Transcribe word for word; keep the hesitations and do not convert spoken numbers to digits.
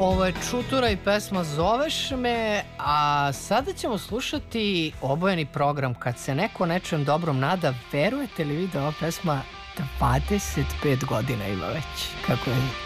Ovo je Čutura i pesma Zoveš me, a sada ćemo slušati obojeni program Kad se neko nečem dobrom nada. Verujete li vi da ova pesma dvadeset pet godina ima već, kako je